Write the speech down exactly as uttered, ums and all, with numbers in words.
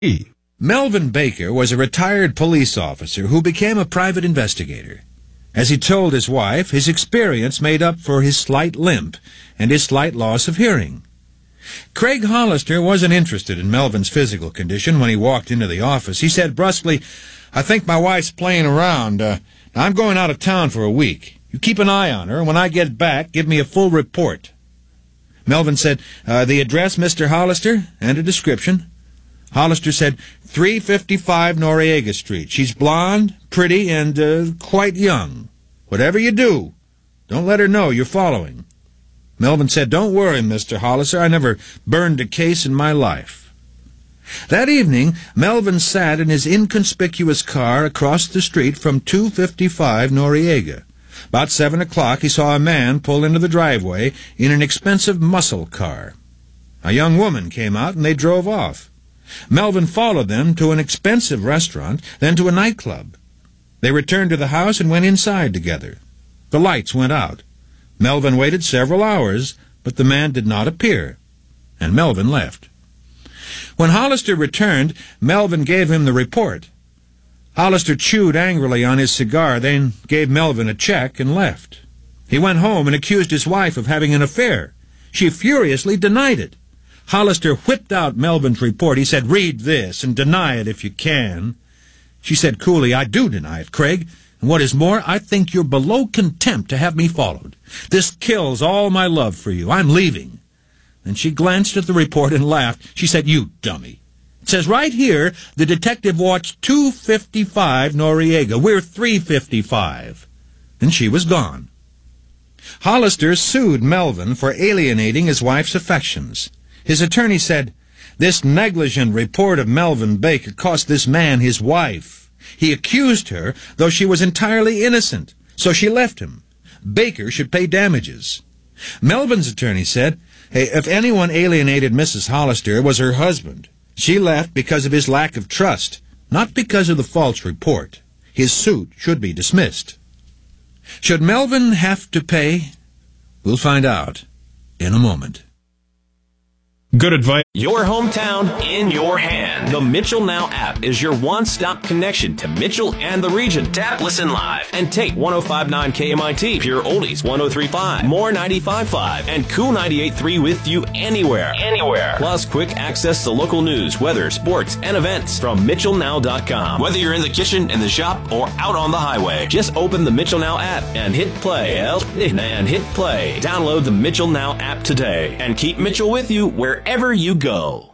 Melvin Baker was a retired police officer who became a private investigator. As he told his wife, his experience made up for his slight limp and his slight loss of hearing. Craig Hollister wasn't interested in Melvin's physical condition when he walked into the office. He said brusquely, "I think my wife's playing around. Uh, I'm going out of town for a week. You keep an eye on her, and when I get back, give me a full report." Melvin said, uh, "The address, Mister Hollister?" and a description. Hollister said, three fifty-five Noriega Street. She's blonde, pretty, and uh, quite young. Whatever you do, don't let her know you're following. Melvin said, "Don't worry, Mister Hollister. I never burned a case in my life." That evening, Melvin sat in his inconspicuous car across the street from two fifty-five Noriega. About seven o'clock, he saw a man pull into the driveway in an expensive muscle car. A young woman came out, and they drove off. Melvin followed them to an expensive restaurant, then to a nightclub. They returned to the house and went inside together. The lights went out. Melvin waited several hours, but the man did not appear, and Melvin left. When Hollister returned, Melvin gave him the report. Hollister chewed angrily on his cigar, then gave Melvin a check and left. He went home and accused his wife of having an affair. She furiously denied it. Hollister whipped out Melvin's report. He said, "Read this and deny it if you can." She said coolly, "I do deny it, Craig. And what is more, I think you're below contempt to have me followed. This kills all my love for you. I'm leaving." Then she glanced at the report and laughed. She said, "You dummy. It says right here, the detective watched two fifty-five Noriega. We're three fifty-five. And she was gone. Hollister sued Melvin for alienating his wife's affections. His attorney said, "This negligent report of Melvin Baker cost this man his wife. He accused her, though she was entirely innocent, so she left him. Baker should pay damages." Melvin's attorney said, "Hey, if anyone alienated Missus Hollister, it was her husband. She left because of his lack of trust, not because of the false report. His suit should be dismissed." Should Melvin have to pay? We'll find out in a moment. Good advice. Your hometown in your hand. The Mitchell Now app is your one-stop connection to Mitchell and the region. Tap, listen live, and take one oh five point nine K M I T, Pure Oldies one oh three point five, More ninety-five point five, and Cool ninety-eight point three with you anywhere. Anywhere. Plus, quick access to local news, weather, sports, and events from Mitchell Now dot com. Whether you're in the kitchen, in the shop, or out on the highway, just open the Mitchell Now app and hit play. And hit play. Download the Mitchell Now app today and keep Mitchell with you wherever you go.